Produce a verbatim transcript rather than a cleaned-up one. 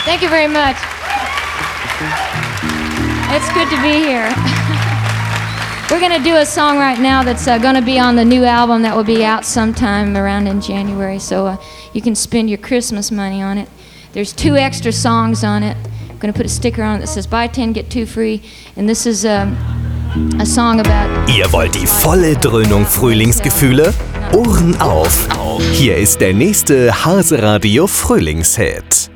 Thank you very much. It's good to be here. We're going to do a song right now that's uh, going to be on the new album that will be out sometime around in January, so uh, you can spend your Christmas money on it. There's two extra songs on it. I'm going to put a sticker on it that says buy ten, get two free, and this is um, a song about... Ihr wollt die volle Dröhnung Frühlingsgefühle? Ohren auf! Hier ist der nächste Hase Radio Frühlingshit.